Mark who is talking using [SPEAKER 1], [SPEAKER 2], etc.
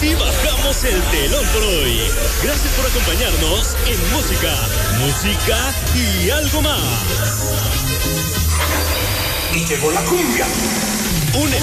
[SPEAKER 1] sí bajamos el telón por hoy. Gracias por acompañarnos en música y algo más.
[SPEAKER 2] Y llegó la cumbia.
[SPEAKER 1] Un